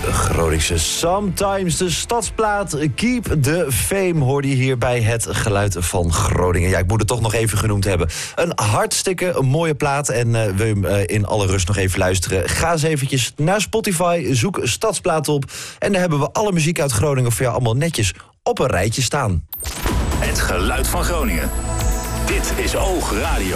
Groningse Sometimes, de stadsplaat Keep the Fame hoorde je hier bij het geluid van Groningen. Ja, ik moet het toch nog even genoemd hebben. Een hartstikke mooie plaat en wil je hem in alle rust nog even luisteren? Ga eens eventjes naar Spotify, zoek stadsplaat op en daar hebben we alle muziek uit Groningen voor jou allemaal netjes op een rijtje staan. Het geluid van Groningen. Dit is Oog Radio.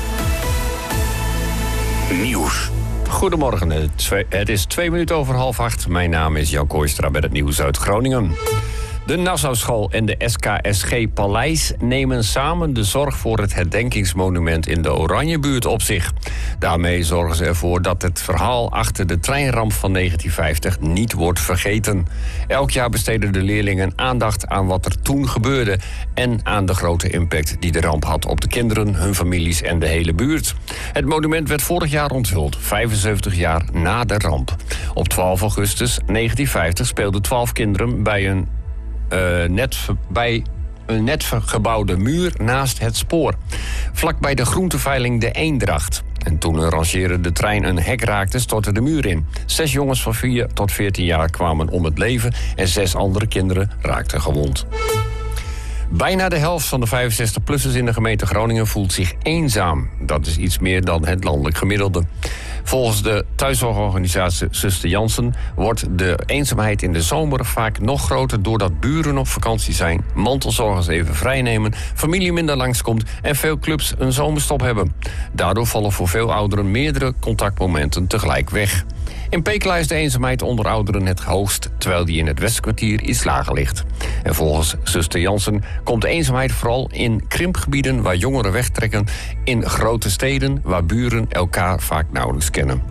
Nieuws. Goedemorgen, het is 2 minuten over 7:30. Mijn naam is Jan Kooistra met het nieuws uit Groningen. De Nassauschool en de SKSG Paleis nemen samen de zorg voor het herdenkingsmonument in de Oranjebuurt op zich. Daarmee zorgen ze ervoor dat het verhaal achter de treinramp van 1950 niet wordt vergeten. Elk jaar besteden de leerlingen aandacht aan wat er toen gebeurde en aan de grote impact die de ramp had op de kinderen, hun families en de hele buurt. Het monument werd vorig jaar onthuld, 75 jaar na de ramp. Op 12 augustus 1950 speelden 12 kinderen bij een net gebouwde muur naast het spoor. Vlakbij de groenteveiling De Eendracht. En toen een rangerende trein een hek raakte, stortte de muur in. 6 jongens van 4 tot 14 jaar kwamen om het leven en 6 andere kinderen raakten gewond. Bijna de helft van de 65-plussers in de gemeente Groningen voelt zich eenzaam. Dat is iets meer dan het landelijk gemiddelde. Volgens de thuiszorgorganisatie Zuster Jansen wordt de eenzaamheid in de zomer vaak nog groter doordat buren op vakantie zijn, mantelzorgers even vrijnemen, familie minder langskomt en veel clubs een zomerstop hebben. Daardoor vallen voor veel ouderen meerdere contactmomenten tegelijk weg. In Pekela is de eenzaamheid onder ouderen het hoogst, terwijl die in het Westkwartier iets lager ligt. En volgens Zuster Jansen komt de eenzaamheid vooral in krimpgebieden waar jongeren wegtrekken, in grote steden waar buren elkaar vaak nauwelijks kennen.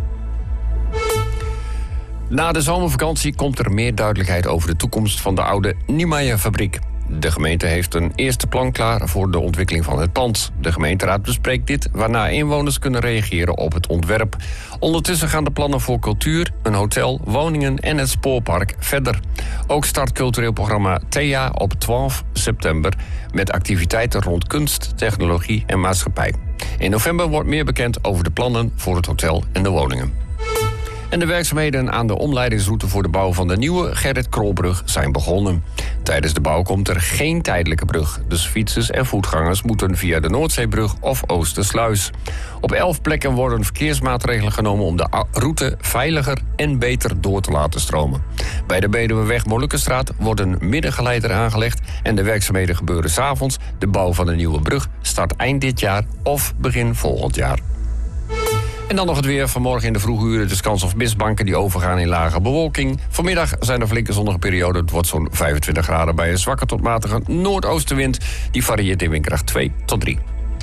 Na de zomervakantie komt er meer duidelijkheid over de toekomst van de oude Niemeyer-fabriek. De gemeente heeft een eerste plan klaar voor de ontwikkeling van het pand. De gemeenteraad bespreekt dit, waarna inwoners kunnen reageren op het ontwerp. Ondertussen gaan de plannen voor cultuur, een hotel, woningen en het spoorpark verder. Ook start cultureel programma Thea op 12 september... met activiteiten rond kunst, technologie en maatschappij. In november wordt meer bekend over de plannen voor het hotel en de woningen. En de werkzaamheden aan de omleidingsroute voor de bouw van de nieuwe Gerrit Krolbrug zijn begonnen. Tijdens de bouw komt er geen tijdelijke brug. Dus fietsers en voetgangers moeten via de Noordzeebrug of Oostersluis. Op 11 plekken worden verkeersmaatregelen genomen om de route veiliger en beter door te laten stromen. Bij de Beduweweg-Molukkenstraat wordt een middengeleider aangelegd en de werkzaamheden gebeuren 's avonds. De bouw van de nieuwe brug start eind dit jaar of begin volgend jaar. En dan nog het weer. Vanmorgen in de vroege uren dus kans op mistbanken die overgaan in lage bewolking. Vanmiddag zijn er flinke zonnige perioden. Het wordt zo'n 25 graden bij een zwakke tot matige noordoostenwind. Die varieert in windkracht 2 tot 3.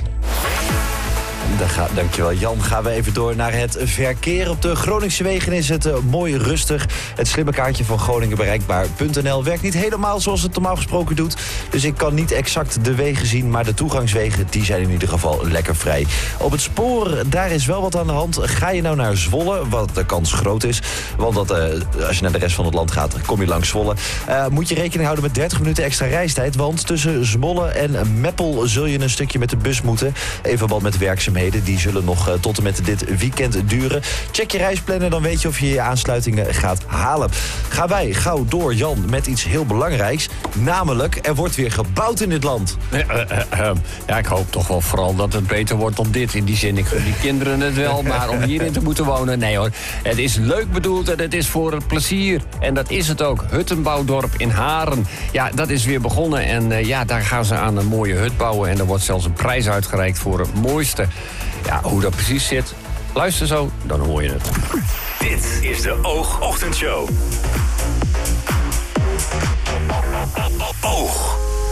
Dankjewel Jan. Gaan we even door naar het verkeer. Op de Groningse wegen is het mooi rustig. Het slimme kaartje van Groningen bereikbaar.nl werkt niet helemaal zoals het normaal gesproken doet. Dus ik kan niet exact de wegen zien, maar de toegangswegen die zijn in ieder geval lekker vrij. Op het spoor, daar is wel wat aan de hand. Ga je nou naar Zwolle, wat de kans groot is, want als je naar de rest van het land gaat, kom je langs Zwolle. Moet je rekening houden met 30 minuten extra reistijd, want tussen Zwolle en Meppel zul je een stukje met de bus moeten. Even wat met werkzaamheden. Die zullen nog tot en met dit weekend duren. Check je reisplanner, dan weet je of je je aansluitingen gaat halen. Gaan wij gauw door, Jan, met iets heel belangrijks. Namelijk, er wordt weer gebouwd in dit land. Ja, ik hoop toch wel vooral dat het beter wordt dan dit. In die zin, ik gun die kinderen het wel, maar om hierin te moeten wonen, nee hoor. Het is leuk bedoeld en het is voor het plezier. En dat is het ook. Huttenbouwdorp in Haren. Ja, dat is weer begonnen en daar gaan ze aan een mooie hut bouwen. En er wordt zelfs een prijs uitgereikt voor het mooiste. Ja, hoe dat precies zit, luister zo, dan hoor je het. Dit is de Oog Ochtendshow. Oog.